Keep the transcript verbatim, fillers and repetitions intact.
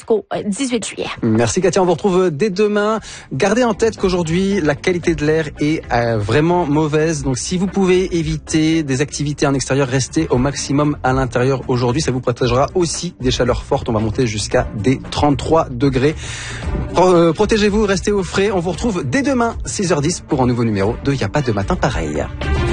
jusqu'au dix-huit juillet. Merci Katia, on vous retrouve dès demain. Gardez en tête qu'aujourd'hui, la qualité de l'air est euh, vraiment mauvaise. Donc si vous pouvez éviter des activités en extérieur, restez au maximum à l'intérieur aujourd'hui. Ça vous protégera aussi des chaleurs fortes. On va monter jusqu'à des trente-trois degrés. Pro- euh, protégez-vous, restez au frais. On vous retrouve dès demain, six heures dix, pour un nouveau numéro de Y a pas de matin pareil.